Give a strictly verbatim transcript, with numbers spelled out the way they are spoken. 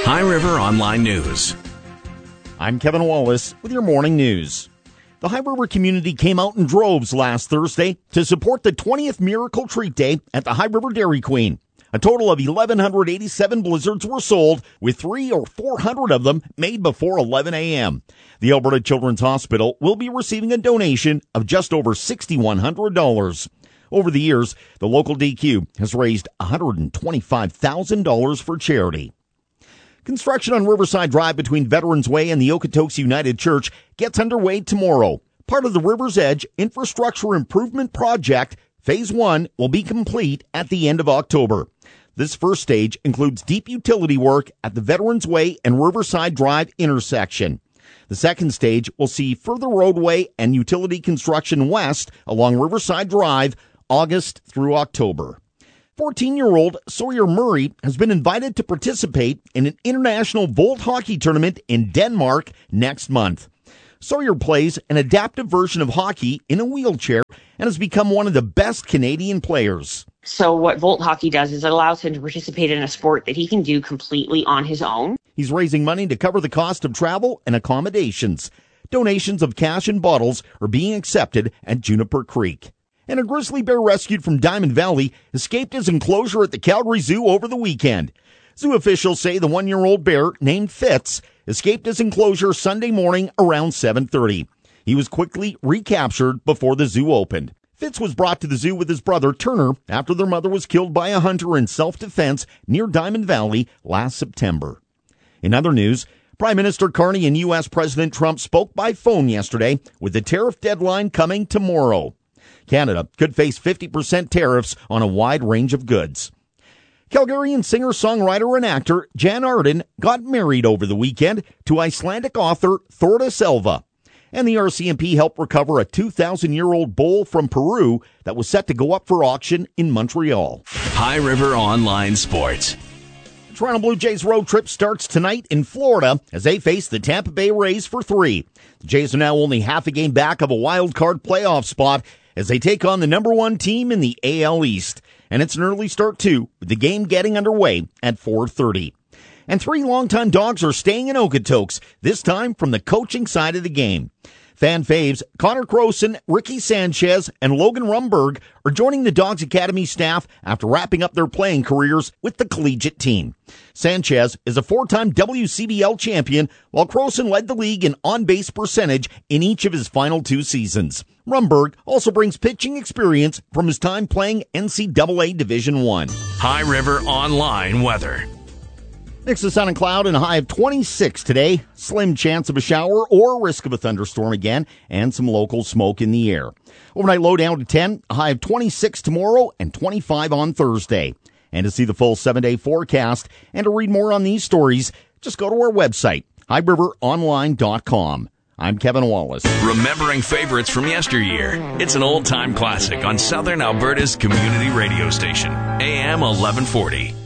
High River Online News. I'm Kevin Wallace with your morning news. The High River community came out in droves last Thursday to support the twentieth Miracle Treat Day at the High River Dairy Queen. A total of one thousand one hundred eighty-seven blizzards were sold, with three or four hundred of them made before eleven a.m. The Alberta Children's Hospital will be receiving a donation of just over six thousand one hundred dollars. Over the years, the local D Q has raised one hundred twenty-five thousand dollars for charity. Construction on Riverside Drive between Veterans Way and the Okotoks United Church gets underway tomorrow. Part of the River's Edge Infrastructure Improvement Project, Phase one, will be complete at the end of October. This first stage includes deep utility work at the Veterans Way and Riverside Drive intersection. The second stage will see further roadway and utility construction west along Riverside Drive, August through October. fourteen-year-old Sawyer Murray has been invited to participate in an international Volt hockey tournament in Denmark next month. Sawyer plays an adaptive version of hockey in a wheelchair and has become one of the best Canadian players. So what Volt Hockey does is it allows him to participate in a sport that he can do completely on his own. He's raising money to cover the cost of travel and accommodations. Donations of cash and bottles are being accepted at Juniper Creek. And a grizzly bear rescued from Diamond Valley escaped his enclosure at the Calgary Zoo over the weekend. Zoo officials say the one-year-old bear, named Fitz, escaped his enclosure Sunday morning around seven thirty. He was quickly recaptured before the zoo opened. Fitz was brought to the zoo with his brother Turner after their mother was killed by a hunter in self-defense near Diamond Valley last September. In other news, Prime Minister Carney and U S President Trump spoke by phone yesterday with the tariff deadline coming tomorrow. Canada could face fifty percent tariffs on a wide range of goods. Calgarian singer, songwriter, and actor Jan Arden got married over the weekend to Icelandic author Thorda Selva. And the R C M P helped recover a two thousand year old bowl from Peru that was set to go up for auction in Montreal. High River Online Sports. The Toronto Blue Jays road trip starts tonight in Florida as they face the Tampa Bay Rays for three. The Jays are now only half a game back of a wild card playoff spot as they take on the number one team in the A L East. And it's an early start, too, with the game getting underway at four thirty. And three longtime Dogs are staying in Okotoks, this time from the coaching side of the game. Fan faves Connor Croson, Ricky Sanchez, and Logan Rumberg are joining the Dogs Academy staff after wrapping up their playing careers with the collegiate team. Sanchez is a four-time W C B L champion, while Croson led the league in on-base percentage in each of his final two seasons. Rumberg also brings pitching experience from his time playing N C double A Division One. High River Online Weather. Mix of sun and cloud and a high of twenty-six today. Slim chance of a shower or risk of a thunderstorm again, and some local smoke in the air. Overnight low down to ten, a high of twenty-six tomorrow and twenty-five on Thursday. And to see the full seven-day forecast and to read more on these stories, just go to our website, high river online dot com. I'm Kevin Wallace. Remembering favorites from yesteryear. It's an old-time classic on Southern Alberta's community radio station, A M eleven forty.